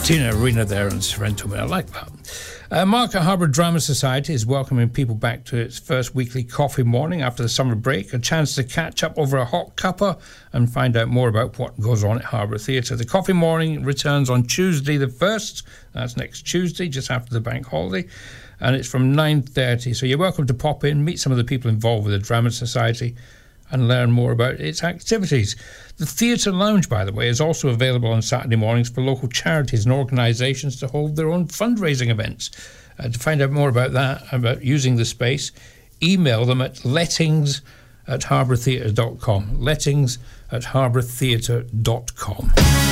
Tina Arena there and Sorrento. I like that. Market Harbour Drama Society is welcoming people back to its first weekly coffee morning after the summer break, a chance to catch up over a hot cuppa and find out more about what goes on at Harbour Theatre. The coffee morning returns on Tuesday the 1st, that's next Tuesday, just after the bank holiday, and it's from 9:30, so you're welcome to pop in, meet some of the people involved with the Drama Society and learn more about its activities. The Theatre Lounge, by the way, is also available on Saturday mornings for local charities and organisations to hold their own fundraising events. To find out more about that, about using the space, email them at lettings@harbourtheatre.com. lettings@harbourtheatre.com.